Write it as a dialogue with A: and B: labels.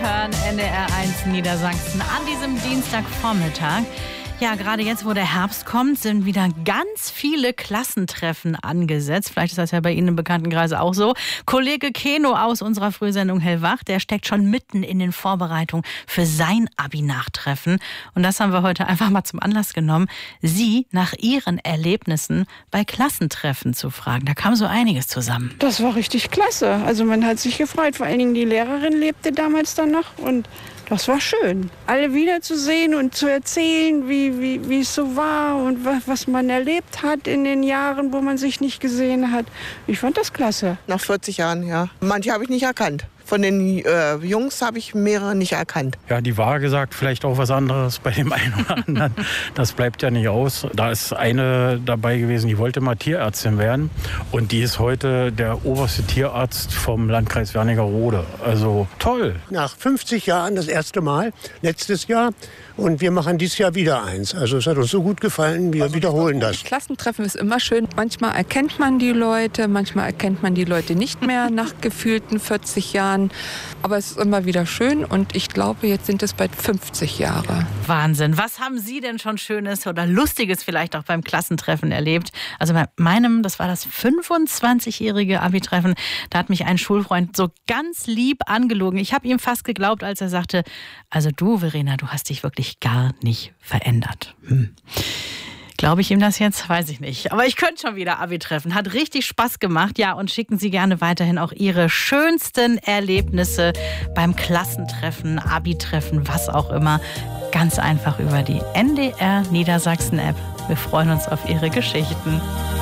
A: hören NDR1 Niedersachsen an diesem Dienstagvormittag. Ja, gerade jetzt, wo der Herbst kommt, sind wieder ganz viele Klassentreffen angesetzt. Vielleicht ist das ja bei Ihnen im Bekanntenkreis auch so. Kollege Keno aus unserer Frühsendung Hellwach, der steckt schon mitten in den Vorbereitungen für sein Abi-Nachtreffen. Und das haben wir heute einfach mal zum Anlass genommen, Sie nach Ihren Erlebnissen bei Klassentreffen zu fragen. Da kam so einiges zusammen.
B: Das war richtig klasse. Also man hat sich gefreut. Vor allen Dingen die Lehrerin lebte damals dann noch und das war schön, alle wiederzusehen und zu erzählen, wie es so war und was man erlebt hat in den Jahren, wo man sich nicht gesehen hat. Ich fand das klasse.
C: Nach 40 Jahren, ja. Manche habe ich nicht erkannt. Von den Jungs habe ich mehrere nicht erkannt.
D: Ja, die Waage sagt vielleicht auch was anderes bei dem einen oder anderen. Das bleibt ja nicht aus. Da ist eine dabei gewesen, die wollte mal Tierärztin werden. Und die ist heute der oberste Tierarzt vom Landkreis Wernigerode. Also toll.
E: Nach 50 Jahren das erste Mal, letztes Jahr. Und wir machen dieses Jahr wieder eins. Also es hat uns so gut gefallen, wir wiederholen das.
F: Klassentreffen ist immer schön. Manchmal erkennt man die Leute, manchmal erkennt man die Leute nicht mehr nach gefühlten 40 Jahren. Aber es ist immer wieder schön und ich glaube, jetzt sind es bald 50 Jahre.
A: Wahnsinn. Was haben Sie denn schon Schönes oder Lustiges vielleicht auch beim Klassentreffen erlebt? Also bei meinem, das war das 25-jährige Abi-Treffen, da hat mich ein Schulfreund so ganz lieb angelogen. Ich habe ihm fast geglaubt, als er sagte, also du, Verena, du hast dich wirklich gar nicht verändert. Glaube ich ihm das jetzt? Weiß ich nicht. Aber ich könnte schon wieder Abi treffen. Hat richtig Spaß gemacht. Ja, und schicken Sie gerne weiterhin auch Ihre schönsten Erlebnisse beim Klassentreffen, Abi-Treffen, was auch immer. Ganz einfach über die NDR Niedersachsen-App. Wir freuen uns auf Ihre Geschichten.